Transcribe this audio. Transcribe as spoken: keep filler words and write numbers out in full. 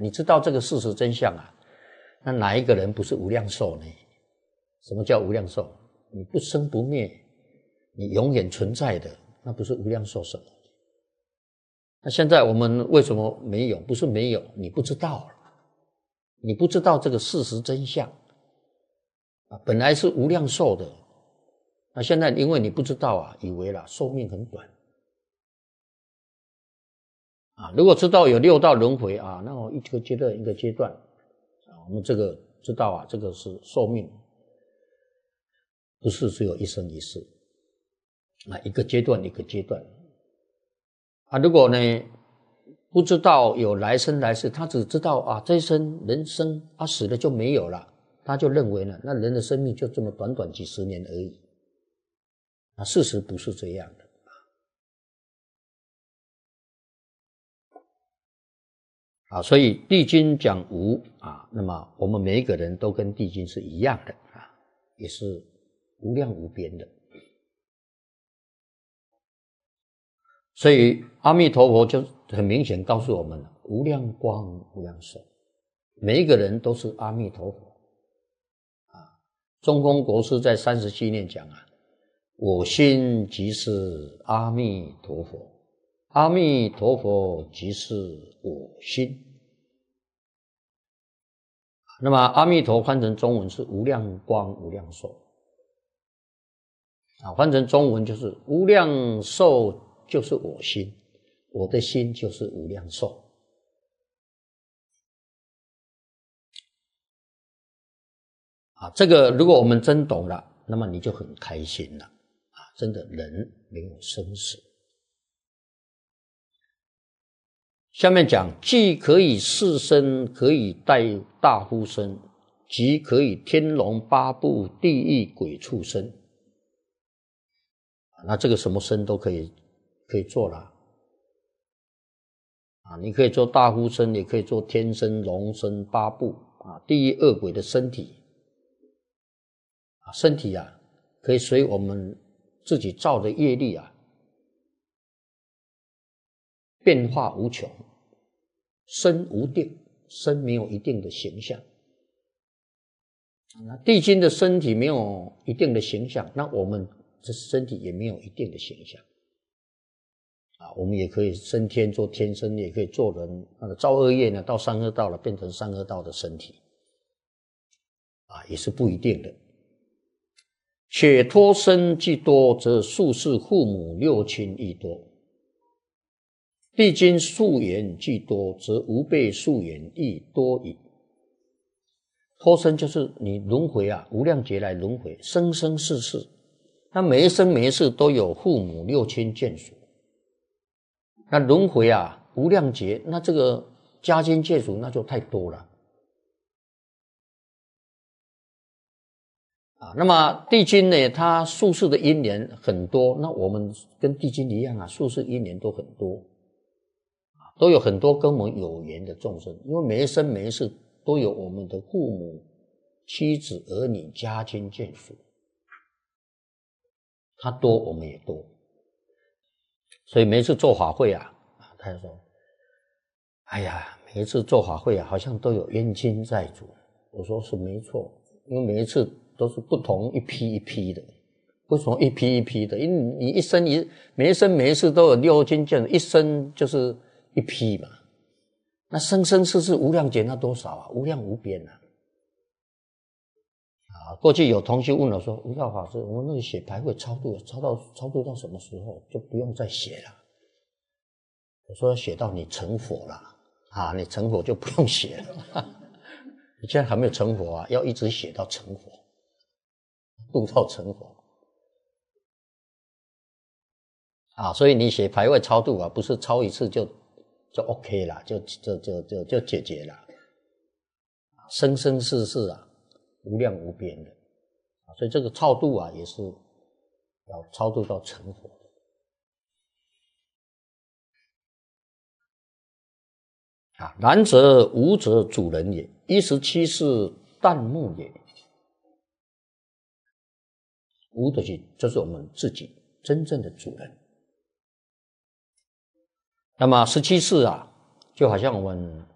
你知道这个事实真相啊，那哪一个人不是无量寿呢？什么叫无量寿？你不生不灭，你永远存在的，那不是无量寿什么？那现在我们为什么没有？不是没有，你不知道，你不知道这个事实真相啊，本来是无量寿的，那现在因为你不知道啊，以为啦寿命很短啊。如果知道有六道轮回啊，那我一个阶段一个阶段啊，我们这个知道啊，这个是寿命，不是只有一生一世啊，一个阶段一个阶段啊。如果呢不知道有来生来世，他只知道啊这一生人生啊死了就没有了，他就认为呢，那人的生命就这么短短几十年而已。啊，事实不是这样的啊，所以地经讲无啊，那么我们每一个人都跟地经是一样的啊，也是无量无边的。所以阿弥陀佛就很明显告诉我们了，无量光无量寿，每一个人都是阿弥陀佛啊。中空国师在三十七念讲啊，我心即是阿弥陀佛，阿弥陀佛即是我心。那么阿弥陀翻成中文是无量光无量寿啊，翻成中文就是无量寿就是我心，我的心就是无量寿啊。这个如果我们真懂了，那么你就很开心了啊！真的人没有生死。下面讲，既可以是身，可以带大呼身，即可以天龙八部、地狱鬼畜身。那这个什么身都可以可以做了啊！你可以做大呼身，也可以做天身、龙身、八部啊，地狱恶鬼的身体啊，身体啊，可以随我们自己造的业力啊，变化无穷，身无定，身没有一定的形象。那地经的身体没有一定的形象，那我们这身体也没有一定的形象啊。我们也可以升天做天身，也可以做人，那个造恶业呢，到三恶道了，变成三恶道的身体啊，也是不一定的。且脱身既多，则宿世父母六亲亦多。地经宿缘既多，则无辈宿缘亦多矣。脱身就是你轮回啊，无量劫来轮回，生生世世，那每一生每一世都有父母六亲眷属。那轮回啊，无量劫，那这个家亲眷属那就太多了啊。那么地经呢，它宿世的因缘很多，那我们跟地经一样啊，宿世因缘都很多。都有很多跟我们有缘的众生，因为每一生每一世都有我们的父母、妻子、儿女、家亲眷属，他多我们也多，所以每一次做法会啊，他就说：“哎呀，每一次做法会啊，好像都有冤亲债主。”我说是没错，因为每一次都是不同一批一批的。为什么一批一批的？因为你一生一每一生每一世都有六亲眷属，一生就是一批嘛，那生生世世无量劫那多少啊？无量无边啊！啊，过去有同学问我说：“无道法师，我那个写牌会超度，超到超度到什么时候就不用再写了？”我说：“写到你成佛了啊，你成佛就不用写了。你现在还没有成佛啊，要一直写到成佛，度到成佛。”啊，所以你写牌位超度啊，不是超一次就就 OK 了，就就就就就解决了。生生世世啊，无量无边的，所以这个超度啊，也是要超度到成佛的。啊，然则无则主人也，一十七世旦暮也。无的是就是我们自己真正的主人。那么十七世啊，就好像我们